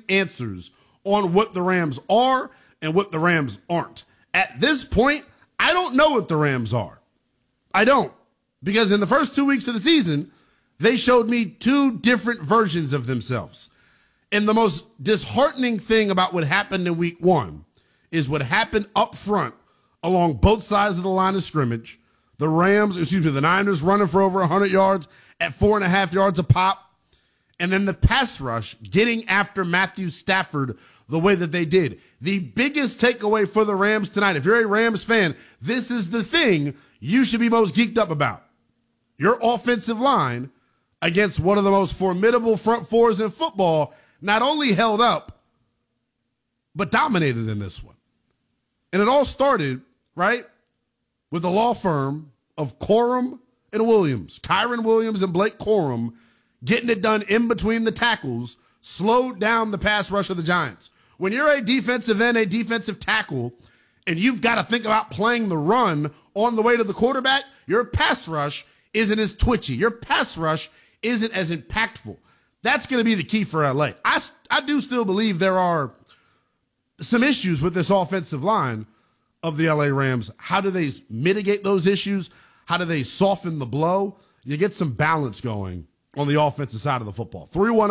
answers on what the Rams are and what the Rams aren't. At this point, I don't know what the Rams are. I don't. Because in the first 2 weeks of the season, they showed me two different versions of themselves. And the most disheartening thing about what happened in week one is what happened up front along both sides of the line of scrimmage. The Niners running for over 100 yards at 4.5 yards a pop. And then the pass rush getting after Matthew Stafford the way that they did. The biggest takeaway for the Rams tonight, if you're a Rams fan, this is the thing you should be most geeked up about. Your offensive line against one of the most formidable front fours in football not only held up, but dominated in this one. And it all started, right, with the law firm of Corum and Williams, Kyron Williams and Blake Corum, getting it done in between the tackles, slowed down the pass rush of the Giants. When you're a defensive end, a defensive tackle, and you've got to think about playing the run on the way to the quarterback, your pass rush isn't as twitchy. Your pass rush isn't as impactful. That's going to be the key for LA. I do still believe there are some issues with this offensive line of the LA Rams. How do they mitigate those issues? How do they soften the blow? You get some balance going on the offensive side of the football.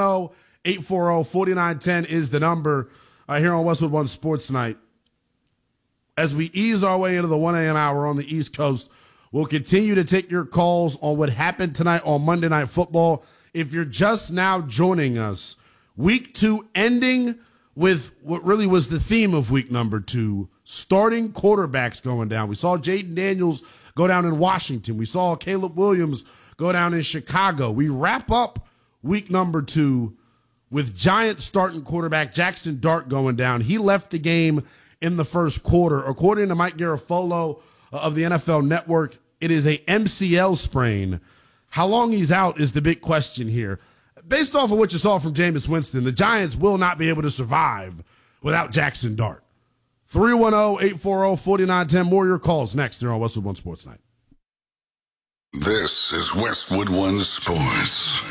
310-840-4910 is the number here on Westwood One Sports Night. As we ease our way into the 1 a.m. hour on the East Coast, we'll continue to take your calls on what happened tonight on Monday Night Football. If you're just now joining us, week 2 ending with what really was the theme of week number 2, starting quarterbacks going down. We saw Jaden Daniels go down in Washington. We saw Caleb Williams go down in Chicago. We wrap up week number 2 with Giants starting quarterback Jackson Dart going down. He left the game in the first quarter. According to Mike Garafolo of the NFL Network, it is a MCL sprain. How long he's out is the big question here. Based off of what you saw from Jameis Winston, the Giants will not be able to survive without Jackson Dart. 310-840-4910. More of your calls next here on Westwood One Sports Night. This is Westwood One Sports.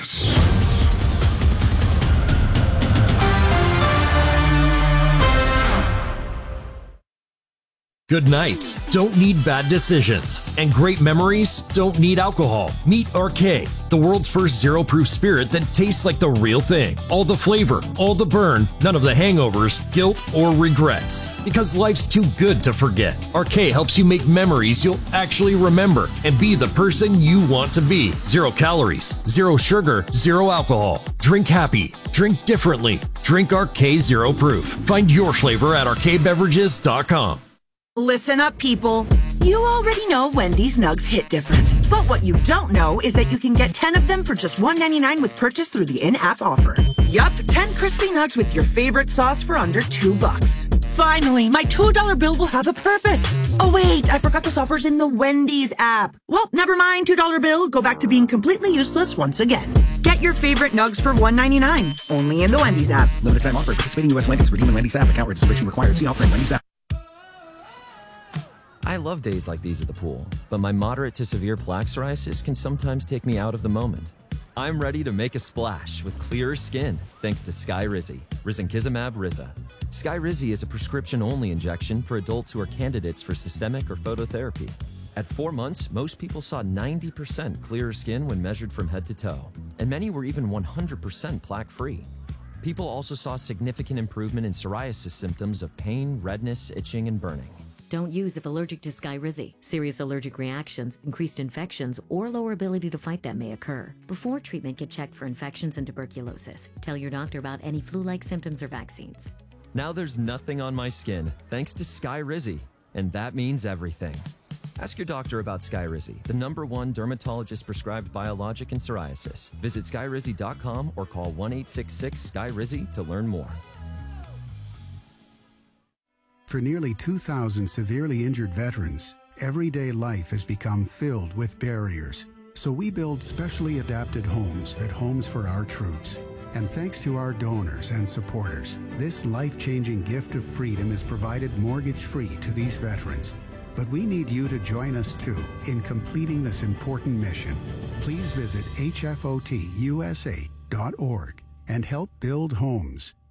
Good nights don't need bad decisions, and great memories don't need alcohol. Meet Arcade, the world's first zero-proof spirit that tastes like the real thing. All the flavor, all the burn, none of the hangovers, guilt, or regrets. Because life's too good to forget. Arcade helps you make memories you'll actually remember and be the person you want to be. 0 calories, 0 sugar, 0 alcohol. Drink happy. Drink differently. Drink Arcade Zero Proof. Find your flavor at arcadebeverages.com. Listen up, people. You already know Wendy's nugs hit different. But what you don't know is that you can get 10 of them for just $1.99 with purchase through the in-app offer. Yup, 10 crispy nugs with your favorite sauce for under $2. Finally, my $2 bill will have a purpose. Oh wait, I forgot this offer's in the Wendy's app. Well, never mind, $2 bill. Go back to being completely useless once again. Get your favorite nugs for $1.99. Only in the Wendy's app. Limited time offer. Participating U.S. Wendy's. Redeem the Wendy's app. Account registration required. See offer in Wendy's app. I love days like these at the pool, but my moderate to severe plaque psoriasis can sometimes take me out of the moment. I'm ready to make a splash with clearer skin thanks to Skyrizi, Risankizumab Riza. Skyrizi is a prescription-only injection for adults who are candidates for systemic or phototherapy. At 4 months, most people saw 90% clearer skin when measured from head to toe, and many were even 100% plaque-free. People also saw significant improvement in psoriasis symptoms of pain, redness, itching, and burning. Don't use if allergic to Skyrizi. Serious allergic reactions, increased infections, or lower ability to fight them may occur. Before treatment, get checked for infections and tuberculosis. Tell your doctor about any flu-like symptoms or vaccines. Now there's nothing on my skin thanks to Skyrizi, and that means everything. Ask your doctor about Skyrizi, the #1 dermatologist-prescribed biologic in psoriasis. Visit skyrizi.com or call 1-866-SKYRIZI to learn more. For nearly 2,000 severely injured veterans, everyday life has become filled with barriers. So we build specially adapted homes at Homes for Our Troops. And thanks to our donors and supporters, this life-changing gift of freedom is provided mortgage-free to these veterans. But we need you to join us too in completing this important mission. Please visit hfotusa.org and help build homes